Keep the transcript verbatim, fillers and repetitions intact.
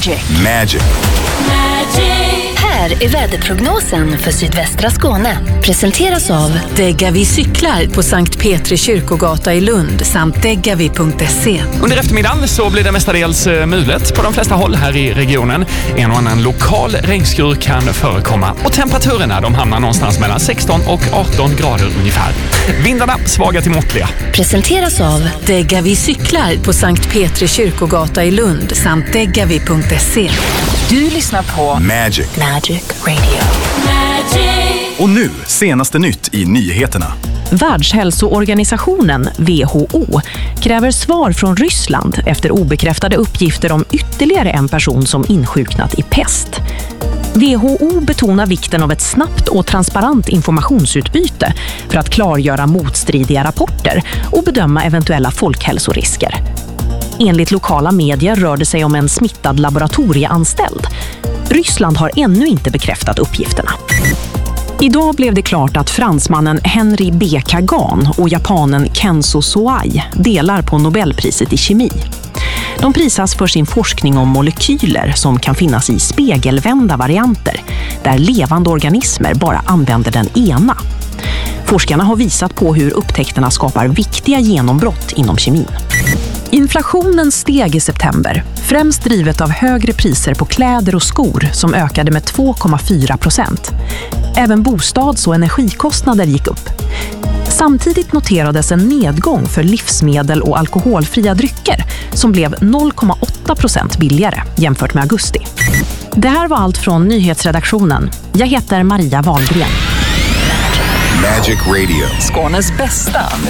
Magic. Magic. Här är väderprognosen för sydvästra Skåne. Presenteras av Degavi cyklar på Sankt Petri kyrkogata i Lund samt degavi punkt se. Under eftermiddagen så blir det mestadels mulet på de flesta håll här i regionen. En och annan lokal regnskur kan förekomma och temperaturerna de hamnar någonstans mellan sexton och arton grader ungefär. Vindarna svaga till måttliga. Presenteras av Degavi cyklar på Sankt Petri kyrkogata i Lund samt degavi punkt se. Du lyssnar på Magic. Magic Radio. Magic. Och nu, senaste nytt i nyheterna. Världshälsoorganisationen W H O kräver svar från Ryssland efter obekräftade uppgifter om ytterligare en person som insjuknat i pest. W H O betonar vikten av ett snabbt och transparent informationsutbyte för att klargöra motstridiga rapporter och bedöma eventuella folkhälsorisker. Enligt lokala medier rör det sig om en smittad laboratorieanställd. Ryssland har ännu inte bekräftat uppgifterna. Idag blev det klart att fransmannen Henry B. Kagan och japanen Kenzo Soai delar på Nobelpriset i kemi. De prisas för sin forskning om molekyler som kan finnas i spegelvända varianter, där levande organismer bara använder den ena. Forskarna har visat på hur upptäckterna skapar viktiga genombrott inom kemin. Inflationen steg i september, främst drivet av högre priser på kläder och skor som ökade med två komma fyra procent. Även bostads- och energikostnader gick upp. Samtidigt noterades en nedgång för livsmedel och alkoholfria drycker som blev noll komma åtta procent billigare jämfört med augusti. Det här var allt från nyhetsredaktionen. Jag heter Maria Wahlgren. Magic Radio. Skånes bästa